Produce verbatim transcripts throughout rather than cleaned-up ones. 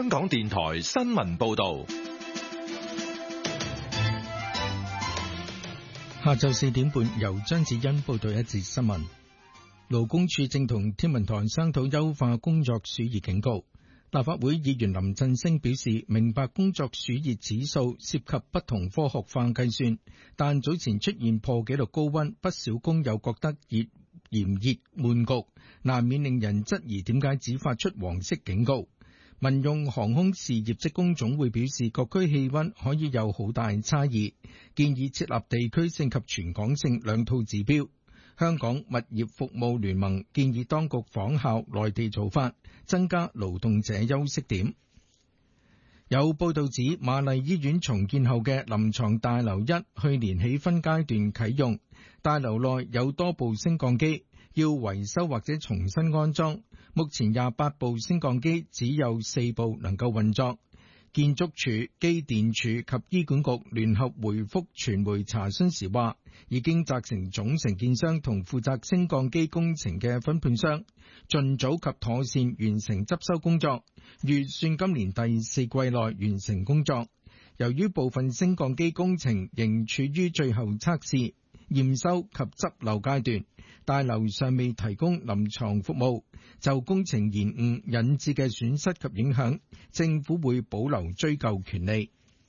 香港電台新聞報道。 下晝四點半，由張子欣報道一節新聞。勞工處正同天文台商討優化工作暑熱警告。立法會議員林振昇表示，明白工作暑熱指數涉及不同科學化計算，但早前出現破紀錄高溫，不少工友覺得熱炎熱悶焗，難免令人質疑點解只發出黃色警告。民用航空事業職工總會表示，各區氣溫可以有好大差異，建議設立地區性及全港性兩套指標。香港物業服務聯盟建議當局仿效內地做法，增加勞動者休息點。有報道指，瑪麗醫院重建後嘅臨床大樓一去年起分階段啟用，大樓內有多部升降機要維修或者重新安裝，目前廿八部升降機只有四部能夠運作。建築署、機電署及醫管局聯合回覆傳媒查詢時話，已經責成總承建商同負責升降機工程嘅分判商，盡早及妥善完成執修工作，預算今年第四季內完成工作。由於部分升降機工程仍處於最後測試、驗收及執漏階段，大樓尚未提供臨床服務，就工程延誤引致嘅損失及影響，政府會保留追究權利。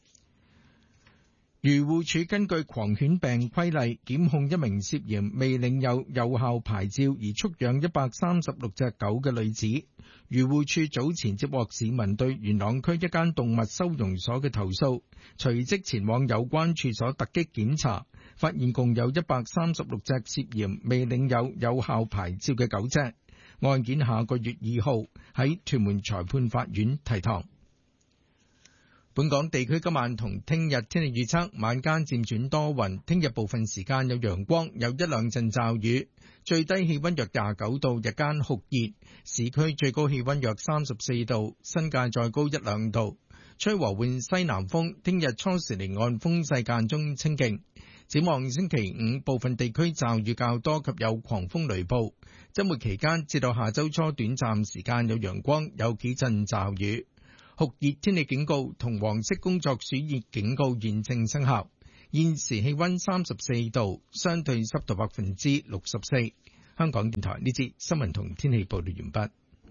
漁護署根據狂犬病規例檢控一名涉嫌未領有有效牌照而畜養一百三十六隻狗嘅女子。漁護署早前接獲市民對元朗區一間動物收容所嘅投訴，隨即前往有關處所突擊檢查，發現共有一百三十六隻涉嫌未領有有效牌照嘅狗隻。案件下個月二號喺屯門裁判法院提堂。本港地區今晚同聽日天氣預測，晚間漸轉多雲，聽日部分時間有陽光，有一兩陣驟雨，最低氣溫約廿九度，日間酷熱，市區最高氣溫約三十四度，新界再高一兩度，吹和緩西南風，聽日初時離岸風勢間中清勁。展望星期五，部分地區驟雨較多及有狂風雷暴，周末期間至到下周初短暫時間有陽光，有幾陣驟雨。酷熱天氣警告同黃色工作暑熱警告現正生效。現時氣溫三十四度，相對濕度百分之六十四。香港電台呢節新聞同天氣報道完畢。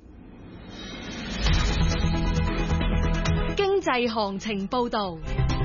經濟行情報道。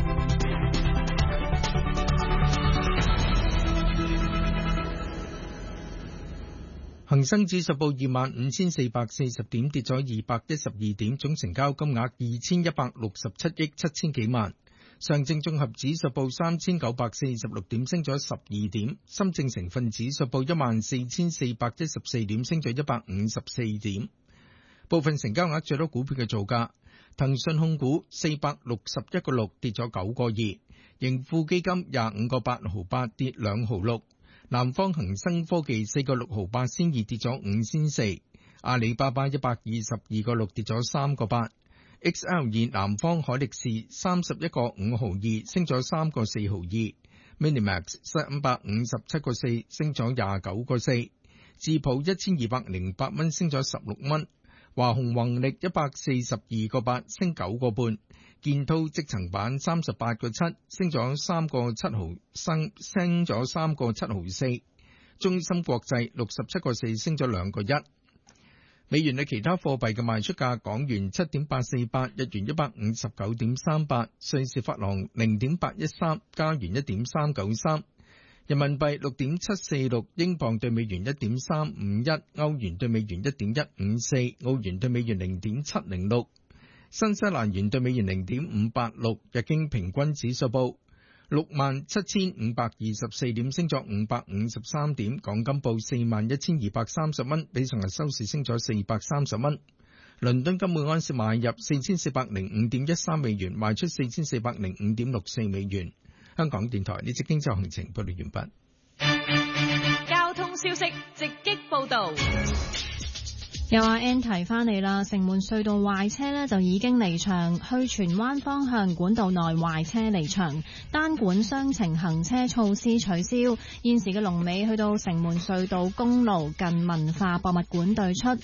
恒生指數報二萬五千四百四十點，跌咗二百一十二點，總成交金額二千一百六十七億七千幾萬。上證綜合指數報三千九百四十六點，升咗十二點。深證成分指數報一萬四千四百一十四點，升咗一百五十四點。部分成交額最多股票嘅造價：騰訊控股四百六十一個六，跌咗九個二；盈富基金廿五個八毫八，跌兩毫六。南方恒生科技四個六毫八仙二，跌咗五仙四。阿里巴巴一百二十二個六，跌咗三個八。X L 二南方海力士三十一個五毫二，升咗三個四毫二。Minimax 三百五十七個四，升咗廿九個四。智普一千二百零八蚊，升咗十六蚊。華虹宏力一百四十二個八，升九個半。建滔積層板三十八個七，升咗三個七毫，升升咗三個七毫四。中芯國際六十七個四，升咗兩個一。美元嘅其他貨幣嘅賣出價：港元七點八四八，日元一百五十九點三八，瑞士法郎零點八一三，加元一點三九三，人民幣六點七四六，英鎊對美元一點三五一，歐元對美元一點一五四，澳元對美元零點七零六。新西蘭元對美元零點五八六，日經平均指數報六萬七千五百二十四點，升咗五百五十三點。港金報四萬一千二百三十蚊，比上日收市升咗四百三十蚊。倫敦金每安士買入四千四百零五點一三美元，賣出四千四百零五點六四美元。香港電台呢節經濟行情報道完畢。交通消息直擊報道。 有阿 Ann 提翻嚟啦，城門隧道壞車呢就已經離場，去荃灣方向管道內壞車離場，單管雙程行車措施取消。現時嘅龍尾去到城門隧道公路近文化博物館對出。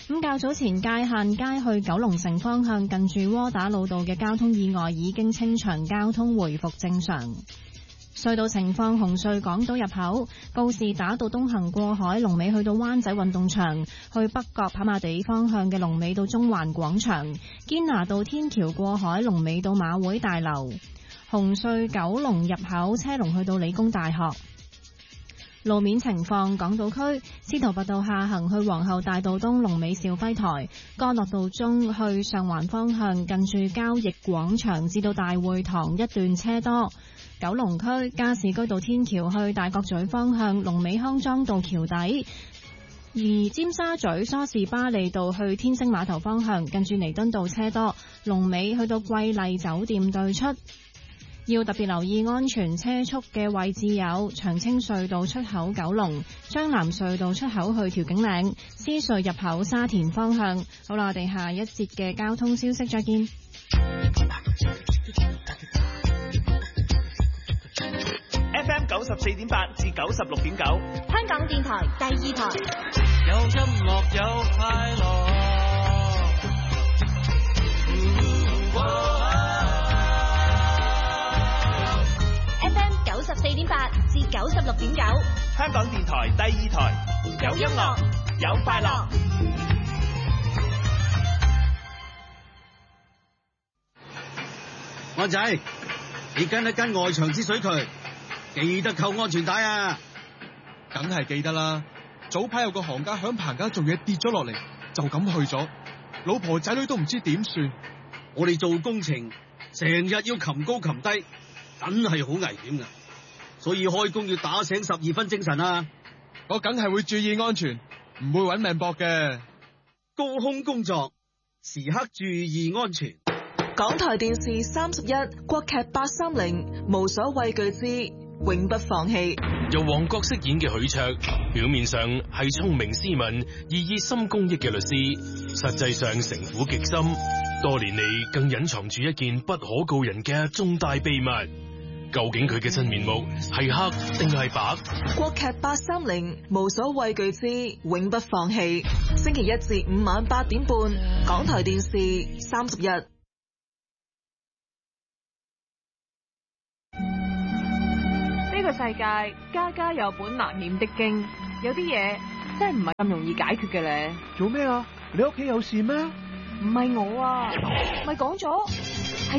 咁較早前界限街去九龍城方向近住窩打老道嘅交通意外已經清場，交通回復正常。隧道情況：紅隧港島入口告士打道東行過海，龍尾去到灣仔運動場；去北角跑馬地方向嘅龍尾到中環廣場；堅拿道天橋過海，龍尾到馬會大樓。紅隧九龍入口車龍去到理工大學。路面情況：港島區司徒拔道下行去皇后大道東，龍尾兆輝台；干諾道中去上環方向近住交易廣場至到大會堂一段車多。九龍區加士居道天橋去大角咀方向，龍尾康莊道橋底；而尖沙咀梳士巴利道去天星碼頭方向近住彌敦道車多，龍尾去到桂麗酒店對出。要特別留意安全車速嘅位置有長青隧道出口九龍、將南隧道出口去調景嶺、獅隧入口沙田方向。好啦，我哋下一節嘅交通消息再見。 F M 九十四點八至九十六點九， 香港電台第二台。 有音樂有快樂。 F M 九十四點八至九十六點九， 香港電台第二台。有音樂，有快樂。 安仔，你跟一跟外牆之水渠，記得扣安全帶啊！ 梗係記得啦。早排有個行家響棚架做嘢跌咗落嚟，就咁去咗，老婆仔女都唔知點算。 我哋做工程成日要擒高擒低，真係好危險噶，所以開工要打醒十二分精神啊！ 我梗係會注意安全，唔會搵命搏嘅。 高空工作時刻注意安全。 港台電視三十一，國劇八三零，無所畏懼之永不放棄。 由黃覺飾演嘅許卓，表面上係聰明斯文而熱心公益嘅律師，實際上城府極深，多年嚟更隱藏住一件不可告人嘅重大秘密。究竟佢嘅真面目係黑定係白？ 國劇八三零，無所畏懼之永不放棄。星期一至五晚八點半，港台電視三十一。 呢個世界家家有本難念的經，有啲嘢真係唔係咁容易解決嘅咧。 做咩啊？你屋企有事咩？ 唔係我啊，咪講咗